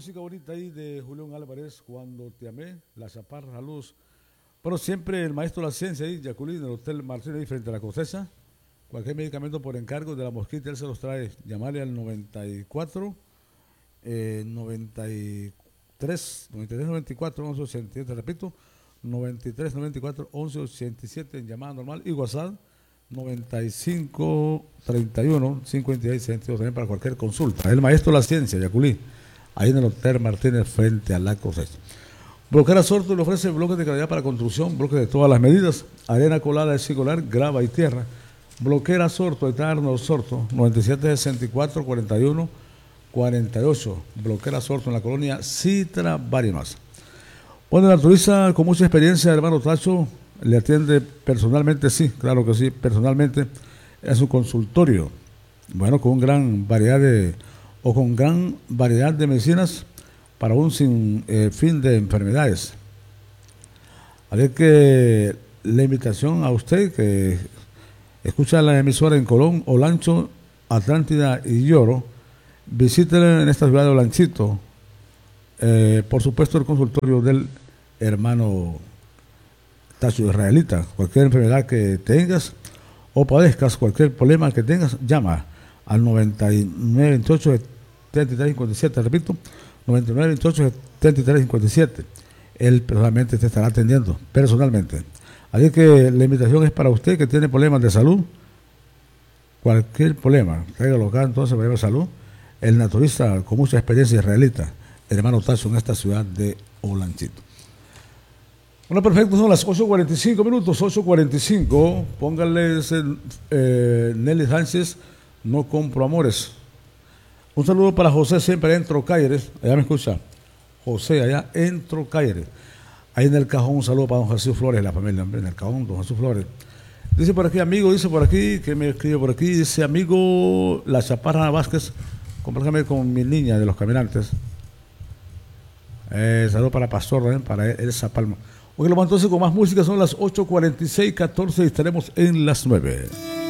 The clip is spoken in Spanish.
música bonita ahí de Julián Álvarez, Cuando te amé, La Chaparra, La Luz. Bueno, siempre el maestro de la ciencia ahí, Yaculín, en el Hotel Martínez, ahí frente a la Costesa. Cualquier medicamento por encargo de la mosquita, él se los trae. Llamarle al 94, 93, 94, 1187, repito, 93, 94, 1187 en llamada normal y WhatsApp 95 31 56 62 también para cualquier consulta. El maestro de la ciencia, Yaculí, ahí en el Hotel Martínez frente a la Cosecha. Bloquera Sorto le ofrece bloques de calidad para construcción, bloques de todas las medidas, arena colada, circular, grava y tierra. Bloquera Sorto, Eterno Sorto, 97 64 41 48. Bloquera Sorto en la colonia Citra Barimas. Bueno, la turista con mucha experiencia, hermano Tacho, le atiende personalmente, sí, claro que sí, personalmente, en su consultorio. Bueno, con gran variedad de medicinas para un sin fin de enfermedades. Así que la invitación a usted que escucha la emisora en Colón, Olancho, Atlántida y Lloro, visítele en esta ciudad de Olanchito, por supuesto el consultorio del hermano Tacho Israelita. Cualquier enfermedad que tengas o padezcas, cualquier problema que tengas, llama al 9928 7357, repito, 9928 7357. Él personalmente te estará atendiendo, personalmente. Así que la invitación es para usted que tiene problemas de salud, cualquier problema, tráigalo acá entonces, problema de salud. El naturista con mucha experiencia israelita, el hermano Tacho, en esta ciudad de Olanchito. Bueno, perfecto, son las 8:45 minutos, 8:45. Póngale Nelly Sánchez, No compro amores. Un saludo para José, siempre en Trocaires, allá me escucha. José, allá en Trocaires. Ahí en el cajón, un saludo para don Jesús Flores, la familia, en el cajón, don Jesús Flores. Dice por aquí, amigo, dice por aquí, que me escribe por aquí, dice amigo, La Chaparra Vázquez, compárgame con mi niña de los caminantes. Saludo para Pastor, para Elsa Palma. Hoy lo vamos entonces con más música, son las 8:46, 14 y estaremos en las 9.